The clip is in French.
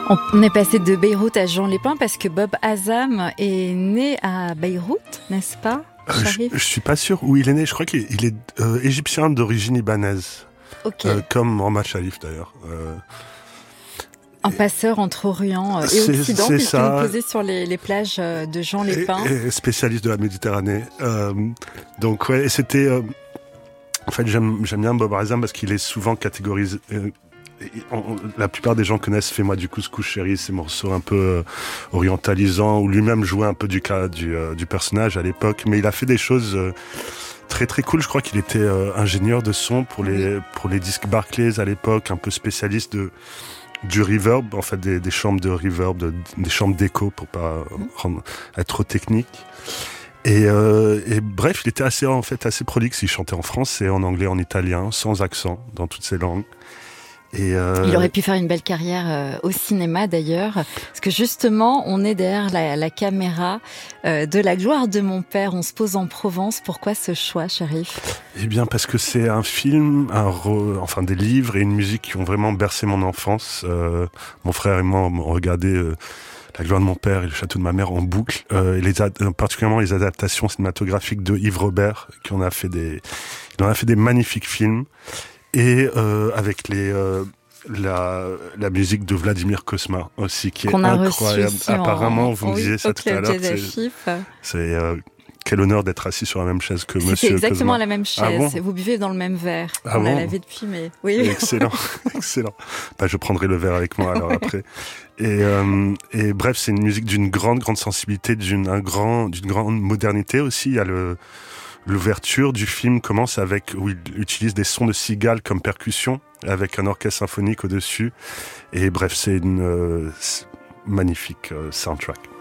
On est passé de Beyrouth à Juan-les-Pins parce que Bob Hazam est né à Beyrouth, n'est-ce pas, Sharif ? Je suis pas sûr où il est né. Je crois qu'il est égyptien d'origine libanaise. Ok. Comme Mohamed Sharif d'ailleurs. Un passeur entre Orient et Occident, puisqu'il est posé sur les plages de Juan-les-Pins. Et spécialiste de la Méditerranée. Donc ouais, c'était... en fait, j'aime bien Bob Hazam parce qu'il est souvent catégorisé... la plupart des gens connaissent Fais-moi du couscous chéri, ces morceaux un peu orientalisants, où lui-même jouait un peu du personnage à l'époque. Mais il a fait des choses... très très cool. Je crois qu'il était ingénieur de son pour les disques Barclays à l'époque, un peu spécialiste du reverb, en fait des chambres de reverb, des chambres d'écho pour pas être trop technique. Et bref, il était assez prolixe. Il chantait en français, en anglais, en italien, sans accent, dans toutes ces langues. Et il aurait pu faire une belle carrière au cinéma d'ailleurs, parce que justement on est derrière la caméra de La gloire de mon père, on se pose en Provence. Pourquoi ce choix, Sharif ? Eh bien parce que c'est un film, des livres et une musique qui ont vraiment bercé mon enfance. Mon frère et moi on regardait La gloire de mon père et Le château de ma mère en boucle, et particulièrement les adaptations cinématographiques de Yves Robert, il en a fait des magnifiques films. Et avec la musique de Vladimir Cosma aussi, qui est incroyable. Apparemment, vous me disiez ça tout à l'heure. C'est quel honneur d'être assis sur la même chaise que Monsieur Cosma. C'est exactement la même chaise. Ah bon ? Vous buvez dans le même verre. On l'a lavé depuis, mais oui. Excellent, excellent. Je prendrai le verre avec moi alors après. Et bref, c'est une musique d'une grande sensibilité, d'une grande modernité aussi. Il y a l'ouverture du film commence où il utilise des sons de cigales comme percussion, avec un orchestre symphonique au-dessus. Et bref, c'est une magnifique soundtrack.